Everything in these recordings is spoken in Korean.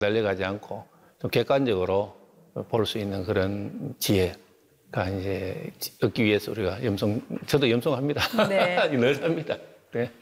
달려가지 않고 좀 객관적으로 볼 수 있는 그런 지혜가 이제 얻기 위해서 우리가 저도 염송합니다. 네. 늘 합니다. 네.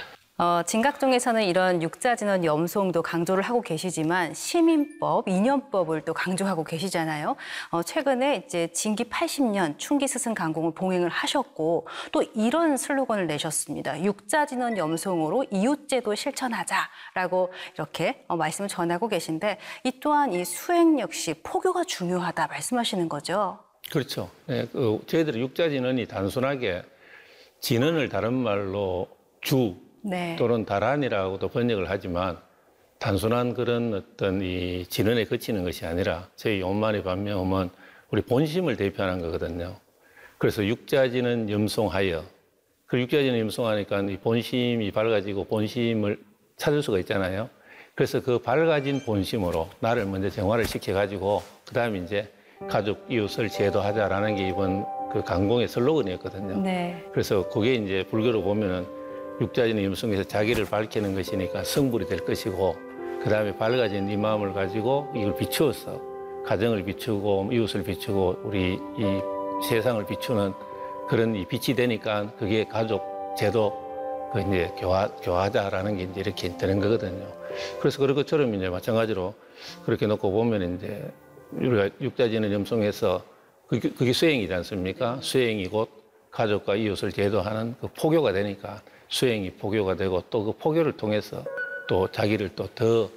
진각종에서는 이런 육자진원 염송도 강조를 하고 계시지만 시민법, 이념법을 또 강조하고 계시잖아요. 최근에 이제 진기 80년 충기 스승 강공을 봉행을 하셨고 또 이런 슬로건을 내셨습니다. 육자진원 염송으로 이웃제도 실천하자라고 이렇게 말씀을 전하고 계신데 이 또한 이 수행 역시 포교가 중요하다 말씀하시는 거죠. 그렇죠. 네, 저희들은 육자진언이 단순하게 진언을 다른 말로 주 네. 또는 다란이라고도 번역을 하지만 단순한 그런 어떤 이 진언에 그치는 것이 아니라 저희 온만의 반면음은 우리 본심을 대표하는 거거든요. 그래서 육자진언 염송하여 그 육자진언 염송하니까 이 본심이 밝아지고 본심을 찾을 수가 있잖아요. 그래서 그 밝아진 본심으로 나를 먼저 정화를 시켜가지고 그 다음에 이제 가족 이웃을 제도하자라는 게 이번 그 강공의 슬로건이었거든요. 네. 그래서 그게 이제 불교로 보면은 육자진의 염송에서 자기를 밝히는 것이니까 성불이 될 것이고 그 다음에 밝아진 이 마음을 가지고 이걸 비추어서 가정을 비추고 이웃을 비추고 우리 이 세상을 비추는 그런 이 빛이 되니까 그게 가족 제도 그 이제 교화하자라는 게 이제 이렇게 되는 거거든요. 그래서 그런 것처럼 이제 마찬가지로 그렇게 놓고 보면 이제 우리가 육자진의 염송에서 그게 수행이지 않습니까? 수행이 곧 가족과 이웃을 제도하는 그 포교가 되니까 수행이 포교가 되고 또 그 포교를 통해서 또 자기를 또 더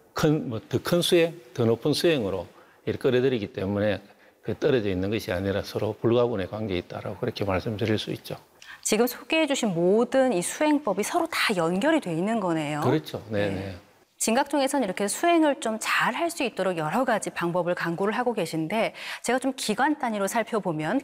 큰 수행, 더 높은 수행으로 이렇게 끌어들이기 때문에 그 떨어져 있는 것이 아니라 서로 불가분의 관계에 있다라고 그렇게 말씀드릴 수 있죠. 지금 소개해 주신 모든 이 수행법이 서로 다 연결이 돼 있는 거네요. 그렇죠. 네네. 네. 진각종에서는 이렇게 수행을 좀 잘 할 수 있도록 여러 가지 방법을 강구를 하고 계신데 제가 좀 기간으로 살펴보면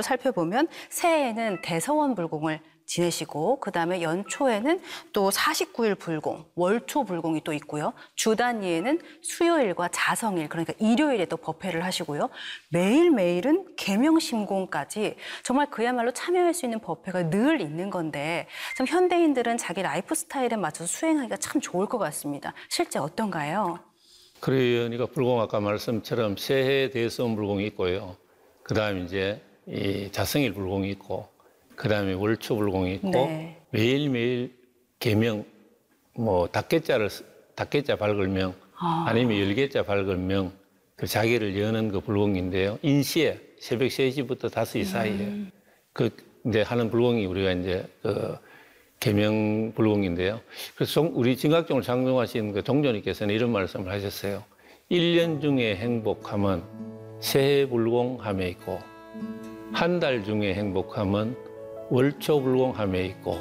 새해에는 대서원 불공을 지내시고 그다음에 연초에는 또 49일 불공, 월초 불공이 또 있고요. 주 단위에는 수요일과 자성일 그러니까 일요일에 또 법회를 하시고요. 매일매일은 계명심공까지 정말 그야말로 참여할 수 있는 법회가 늘 있는 건데 참 현대인들은 자기 라이프 스타일에 맞춰서 수행하기가 참 좋을 것 같습니다. 실제 어떤가요? 그러니까 불공 아까 말씀처럼 새해 대서원 불공이 있고요. 그다음에 이제 이 자성일 불공이 있고 그다음에 월초 불공이 있고 네. 매일매일 계명 뭐 닷개자 밝을명 아니면 열개자 밝을명 그 자기를 여는 그 불공인데요. 인시에 새벽 3시부터 5시 사이에 그 이제 하는 불공이 우리가 이제 그 계명 불공인데요. 그래서 우리 진각종을 창종하신 그 종조님께서는 이런 말씀을 하셨어요. 1년 중에 행복함은 새해 불공함에 있고 한 달 중에 행복함은 월초 불공함에 있고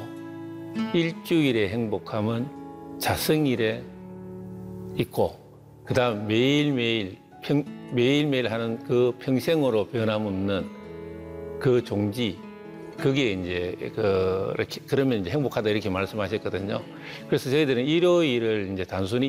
일주일의 행복함은 자성일에 있고 그다음 매일매일 하는 그 평생으로 변함없는 그 종지 그게 이제 이렇게 그러면 이제 행복하다 이렇게 말씀하셨거든요. 그래서 저희들은 일요일을 이제 단순히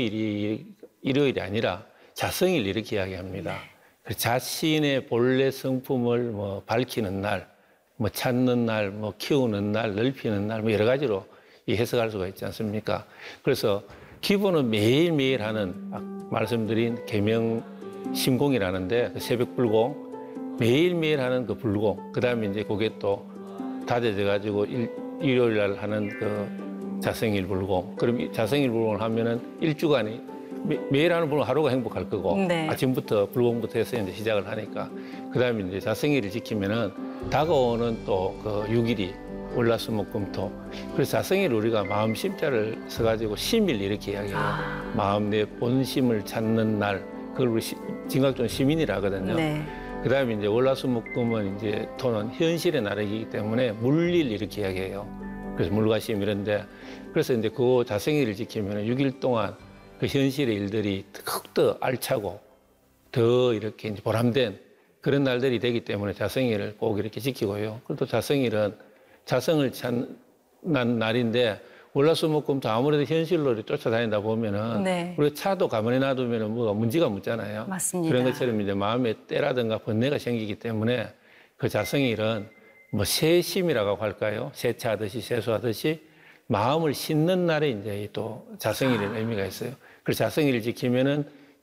일요일이 아니라 자성일 이렇게 이야기합니다. 자신의 본래 성품을 뭐 밝히는 날, 뭐 찾는 날, 뭐 키우는 날, 넓히는 날, 뭐 여러 가지로 해석할 수가 있지 않습니까? 그래서 기본은 매일매일 하는 말씀드린 계명 심공이라는데 그 새벽 불공 매일매일 하는 그 불공 그다음에 이제 그게 또 다져져 가지고 일요일 날 하는 그 자성일 불공 그럼 자성일 불공을 하면은 일주간이 매일 하는 불공 하루가 행복할 거고 네. 아침부터 불공부터 해서 이제 시작을 하니까 그다음에 이제 자성일을 지키면은 다가오는 또 그 6일이 월화수목금토 그래서 자성일 우리가 마음심자를 써가지고 심일 이렇게 이야기해요. 마음 내 본심을 찾는 날 그걸 우리 진각종 시민이라 하거든요. 네. 그다음에 이제 월화수목금은 이제 토는 현실의 나라이기 때문에 물일 이렇게 이야기해요. 그래서 물과심 이런데 그래서 이제 그 자성일을 지키면 6일 동안 그 현실의 일들이 더욱더 알차고 더 이렇게 이제 보람된 그런 날들이 되기 때문에 자성일을 꼭 이렇게 지키고요. 그리고 또 자성일은 자성을 찾는 날인데 월화수목금도 아무래도 현실로 쫓아다니다 보면은 네. 우리가 차도 가만히 놔두면은 뭐가 문제가 묻잖아요. 맞습니다. 그런 것처럼 이제 마음에 때라든가 번뇌가 생기기 때문에 그 자성일은 뭐 세심이라고 할까요? 세차하듯이 세수하듯이 마음을 씻는 날에 이제 또 자성일의 의미가 있어요. 그래서 자성이를 지키면은